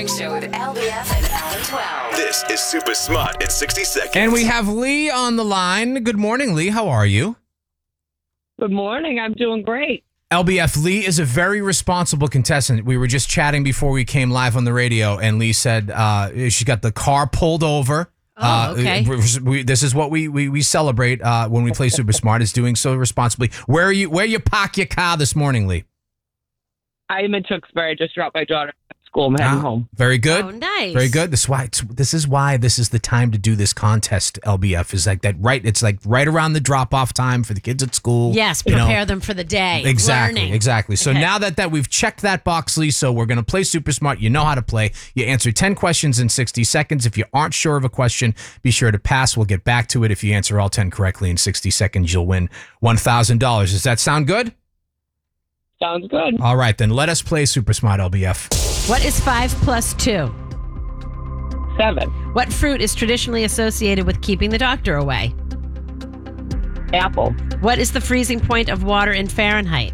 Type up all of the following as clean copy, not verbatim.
Show with LBF and Adam 12. This is Super Smart in 60 seconds. And we have Lee on the line. Good morning, Lee. How are you? Good morning. I'm doing great. LBF, Lee is a very responsible contestant. We were just chatting before we came live on the radio, and Lee said she got the car pulled over. Oh, okay. This is what we celebrate when we play Super Smart, is doing so responsibly. Where you park your car this morning, Lee? I'm in Tewksbury. I just dropped my daughter at school. I'm heading home. Very good. Oh, nice. Very good. This is why this is the time to do this contest. LBF is like that. Right. It's like right around the drop off time for the kids at school. Yes, prepare them for the day. Exactly. Learning. Exactly. So Okay. now that we've checked that box, Lee, so we're going to play Super Smart. You know how to play. You answer 10 questions in 60 seconds. If you aren't sure of a question, be sure to pass. We'll get back to it. If you answer all 10 correctly in 60 seconds, you'll win $1,000. Does that sound good? Sounds good. All right, then let us play Super Smart, LBF. What is 5 plus 2? 7. What fruit is traditionally associated with keeping the doctor away? Apple. What is the freezing point of water in Fahrenheit?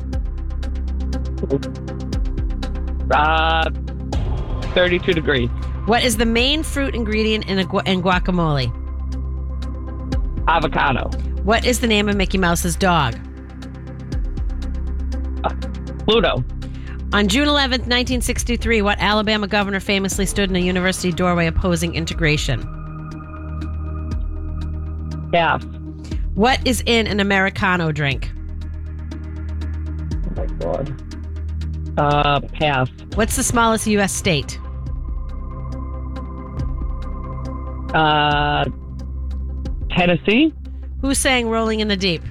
32 degrees. What is the main fruit ingredient in guacamole? Avocado. What is the name of Mickey Mouse's dog? Pluto. On June 11th, 1963, what Alabama governor famously stood in a university doorway opposing integration? Half. What is in an Americano drink? Oh my God. Pass. What's the smallest U.S. state? Tennessee. Who sang Rolling in the Deep?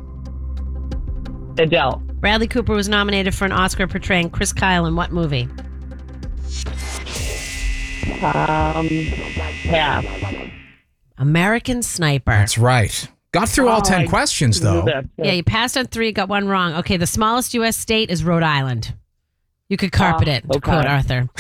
Adele. Bradley Cooper was nominated for an Oscar portraying Chris Kyle in what movie? Pass. American Sniper. That's right. Got through all 10 I questions, knew though. that. Yeah, you passed on 3, got 1 wrong. Okay, the smallest U.S. state is Rhode Island. You could carpet it, to okay. quote Arthur.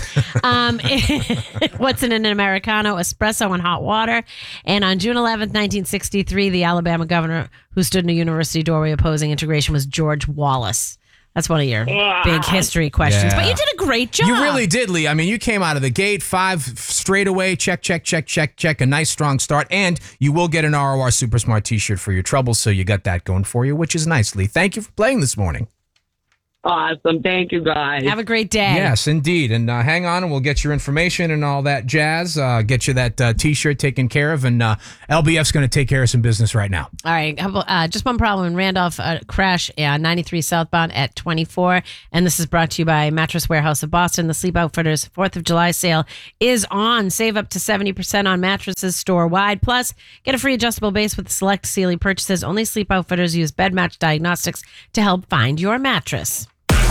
What's in an Americano? Espresso and hot water. And on June 11th, 1963, the Alabama governor who stood in a university doorway opposing integration was George Wallace. That's one of your big history questions. Yeah. But you did a great job. You really did, Lee. I mean, you came out of the gate 5 straight away. Check, check, check, check, check. A nice, strong start. And you will get an ROR Super Smart t-shirt for your troubles. So you got that going for you, which is nice, Lee. Thank you for playing this morning. Awesome. Thank you, guys. Have a great day. Yes, indeed. And hang on, and we'll get your information and all that jazz. Get you that t-shirt taken care of. And LBF's going to take care of some business right now. All right. Just one problem in Randolph, crash 93 southbound at 24. And this is brought to you by Mattress Warehouse of Boston. The Sleep Outfitters 4th of July sale is on. Save up to 70% on mattresses store-wide. Plus, get a free adjustable base with select Sealy purchases. Only Sleep Outfitters use bed match diagnostics to help find your mattress.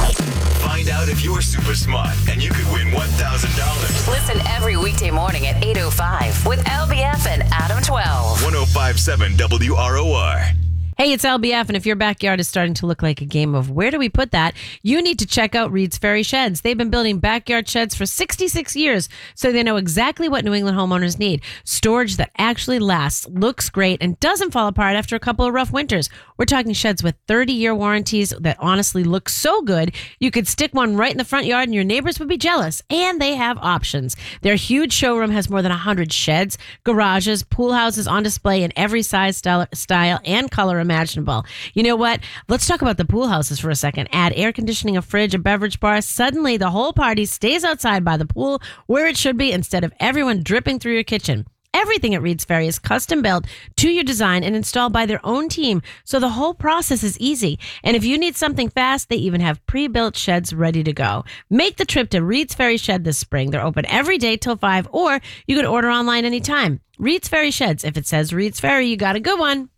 Find out if you're super smart and you could win $1,000. Listen every weekday morning at 8:05 with LBF and Adam 12. 1057 WROR. Hey, it's LBF, and if your backyard is starting to look like a game of where do we put that, you need to check out Reed's Ferry Sheds. They've been building backyard sheds for 66 years, so they know exactly what New England homeowners need. Storage that actually lasts, looks great, and doesn't fall apart after a couple of rough winters. We're talking sheds with 30-year warranties that honestly look so good, you could stick one right in the front yard and your neighbors would be jealous. And they have options. Their huge showroom has more than 100 sheds, garages, pool houses on display in every size, style, and color imaginable. You know what? Let's talk about the pool houses for a second. Add air conditioning, a fridge, a beverage bar. Suddenly, the whole party stays outside by the pool where it should be instead of everyone dripping through your kitchen. Everything at Reed's Ferry is custom built to your design and installed by their own team, so the whole process is easy. And if you need something fast, they even have pre-built sheds ready to go. Make the trip to Reed's Ferry Shed this spring. They're open every day till 5, or you can order online anytime. Reed's Ferry Sheds. If it says Reed's Ferry, you got a good one.